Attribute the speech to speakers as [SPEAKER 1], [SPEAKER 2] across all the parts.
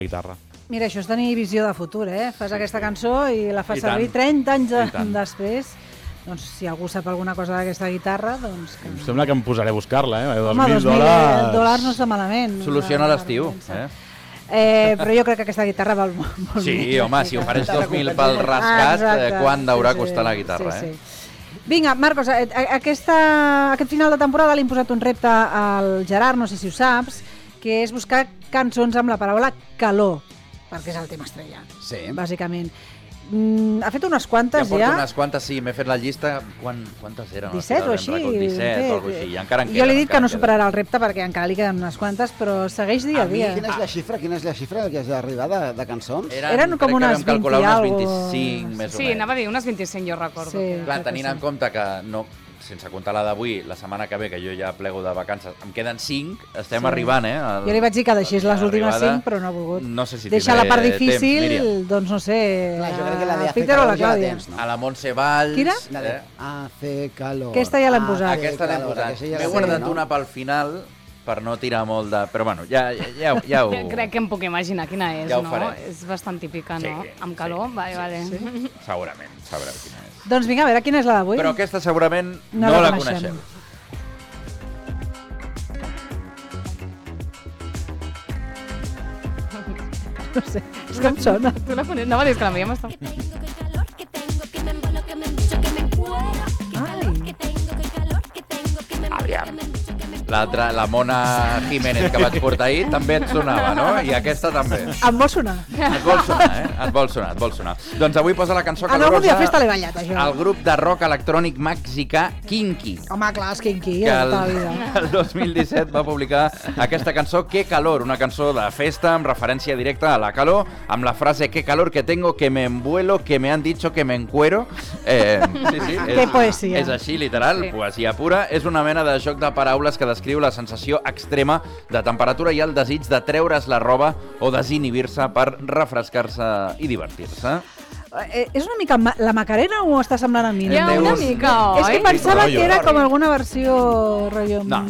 [SPEAKER 1] guitarra.
[SPEAKER 2] Mira, això és tenir visió de futur, Fas aquesta cançó i la fas servir 30 anys després. Doncs si algú sap alguna cosa d'aquesta guitarra, doncs...
[SPEAKER 1] Em sembla que em posaré a buscar-la,
[SPEAKER 2] Home, $2.000 no està malament.
[SPEAKER 3] Soluciona l'estiu,
[SPEAKER 2] Però jo crec que aquesta guitarra val molt més.
[SPEAKER 3] Sí, home, si ofereix 2.000 pel rascat, quant d'haurà costar la guitarra,
[SPEAKER 2] Vinga, Marcos, aquest final de temporada li hem posat un repte al Gerard, no sé si ho saps, que és buscar cançons amb la paraula calor, perquè és el tema estrella, bàsicament. Ha fet unes quantes ja?
[SPEAKER 3] Ja porto unes quantes, sí, m'he fet la llista. Quantes eren?
[SPEAKER 2] 17 o així?
[SPEAKER 3] 17 o alguna així, encara en queden.
[SPEAKER 2] Jo li he dit que no superarà el repte perquè encara li queden unes quantes, però segueix dia a dia.
[SPEAKER 4] Quina és la xifra que has d'arribar de cançons?
[SPEAKER 2] Eren com unes 20 i alguna cosa.
[SPEAKER 3] 25, més o menys.
[SPEAKER 5] Sí, anava a dir unes 25, jo recordo.
[SPEAKER 3] Clar, tenint en compte que no... sense comptar la d'avui, la setmana que ve, que jo ja plego de vacances, em queden 5, estem arribant,
[SPEAKER 2] Jo li vaig dir que deixés les últimes 5, però no ha volgut.
[SPEAKER 3] No sé si
[SPEAKER 2] deixa la part difícil, doncs no sé,
[SPEAKER 4] a
[SPEAKER 2] Peter o la Clàudia.
[SPEAKER 3] A la Montse Valls.
[SPEAKER 2] Quina?
[SPEAKER 4] Hace calor.
[SPEAKER 2] Aquesta ja l'hem posat.
[SPEAKER 3] Aquesta l'hem posat. M'he guardat una pel final, per no tirar molt de... Però bueno, ja ho...
[SPEAKER 5] Crec que em puc imaginar quina és,
[SPEAKER 3] ja
[SPEAKER 5] no? És bastant típica, no? Amb calor? Vale.
[SPEAKER 3] Segurament, sabreu quina és.
[SPEAKER 2] Doncs vinga, a veure, quina és la d'avui?
[SPEAKER 3] Però aquesta segurament no la coneixem.
[SPEAKER 2] No sé, és que em sona.
[SPEAKER 5] Tu la coneixes? No, és que la veiem estar...
[SPEAKER 3] Aviam. La Mona Jiménez que vaig portar ahir també et sonava, no? I aquesta també.
[SPEAKER 2] Em vol sonar?
[SPEAKER 3] Et vol sonar, et vol sonar. Doncs avui posa la cançó calorosa...
[SPEAKER 2] En algun dia festa l'he ballat, això.
[SPEAKER 3] El grup de rock electrònic mexicà Kinky.
[SPEAKER 2] Home, clar, és Kinky,
[SPEAKER 3] que el 2017 va publicar aquesta cançó Qué calor, una cançó de festa amb referència directa a la calor, amb la frase Qué calor que tengo, que me envuelo, que me han dicho que me encuero. Sí,
[SPEAKER 2] que poesia.
[SPEAKER 3] És així, literal, poesia pura. És una mena de joc de paraules que descriu la sensació extrema de temperatura i el desig de treure's la roba o desinhibir-se per refrescar-se i divertir-se.
[SPEAKER 2] És una mica la Macarena o està semblant a mi?
[SPEAKER 5] Ja, una mica, oi?
[SPEAKER 2] És que pensava que era com alguna versió...
[SPEAKER 3] No.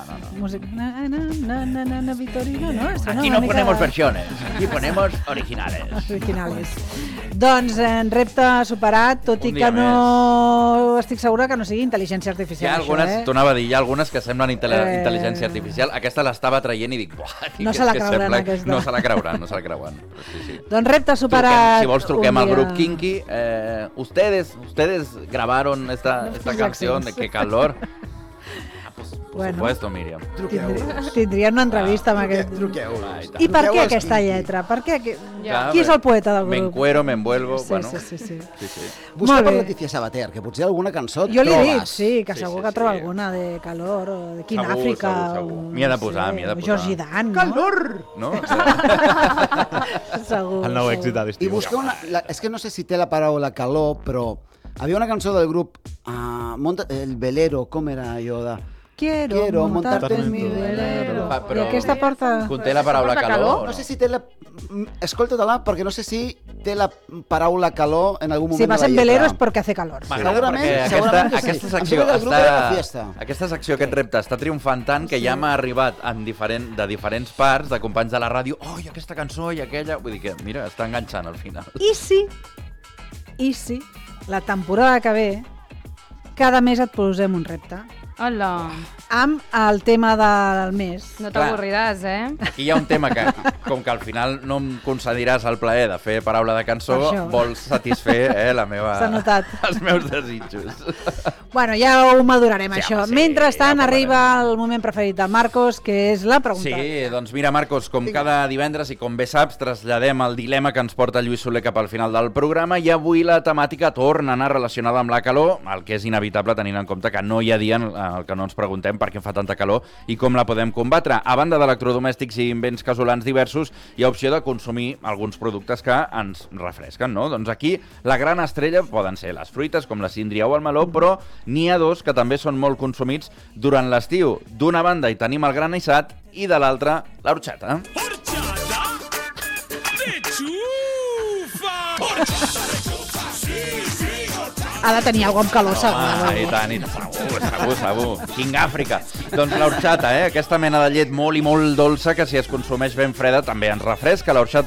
[SPEAKER 2] Vitorino, no?
[SPEAKER 3] Aquí no ponemos versiones, aquí ponemos originales.
[SPEAKER 2] Doncs en repte superat, tot i que no estic segura que no sigui intel·ligència artificial.
[SPEAKER 3] Hi ha algunes, t'anava a dir, hi ha algunes que semblen intel·ligència artificial. Aquesta l'estava traient i dic,
[SPEAKER 2] no se la creuran, aquesta.
[SPEAKER 3] No se la creuran.
[SPEAKER 2] Doncs repte superat.
[SPEAKER 3] Si vols truquem al grup Kinky, ustedes grabaron esta canción de Qué calor. Por supuesto, Míriam.
[SPEAKER 2] Tindrien una entrevista amb aquest... I per què aquesta lletra? Per què? Qui és el poeta del grup?
[SPEAKER 3] Me encuero, me envuelvo...
[SPEAKER 2] Sí.
[SPEAKER 4] Busca per Leticia Sabater, que potser alguna cançó trobes.
[SPEAKER 2] Jo li he dit, sí, que segur que troba alguna de calor, o de Quina Àfrica...
[SPEAKER 3] M'hi ha de posar.
[SPEAKER 2] Georgie Dan, no?
[SPEAKER 4] Calor!
[SPEAKER 3] No?
[SPEAKER 2] Segur.
[SPEAKER 1] El nou èxit de l'estiu.
[SPEAKER 4] I busca una... És que no sé si té la paraula calor, però... Havia una cançó del grup El Velero, com era allò de...
[SPEAKER 2] Quiero montarte en mi velero. I aquesta porta...
[SPEAKER 3] Conté la paraula calor?
[SPEAKER 4] No sé si té la... Escolta-la, perquè no sé si té la paraula calor en algun moment de la lletra.
[SPEAKER 2] Si vas en velero és perquè hace calor.
[SPEAKER 4] Segurament
[SPEAKER 3] aquesta secció, aquest repte, està triomfant tant que ja m'ha arribat de diferents parts, de companys de la ràdio, i aquesta cançó i aquella... Vull dir que, mira, està enganxant al final.
[SPEAKER 2] I si la temporada que ve cada mes et posem un repte.
[SPEAKER 5] Hola.
[SPEAKER 2] Amb el tema del mes.
[SPEAKER 5] No t'avorriràs,
[SPEAKER 3] Aquí hi ha un tema que, com que al final no em concediràs el plaer de fer paraula de cançó, vols satisfer els meus desitjos.
[SPEAKER 2] Bueno, ja ho madurarem, això. Mentrestant, arriba el moment preferit de Marcos, que és la pregunta.
[SPEAKER 3] Sí, doncs mira, Marcos, com cada divendres i com bé saps, traslladem el dilema que ens porta Lluís Soler cap al final del programa i avui la temàtica torna a anar relacionada amb la calor, el que és inevitable tenint en compte que no hi ha dia el que no ens preguntem per què fa tanta calor i com la podem combatre. A banda d'electrodomèstics i invents casolans diversos, hi ha opció de consumir alguns productes que ens refresquen, no? Doncs aquí la gran estrella poden ser les fruites, com la síndria o el meló, però n'hi ha dos que també són molt consumits durant l'estiu. D'una banda hi tenim el granissat i de l'altra l'horxata.
[SPEAKER 6] Horchata de xufa!
[SPEAKER 2] Ha de tenir alguna amb calor, segur.
[SPEAKER 3] I tant, Segur. King Àfrica. Doncs l'horxata, aquesta mena de llet molt i molt dolça que si es consumeix ben freda també ens refresca. L'horxata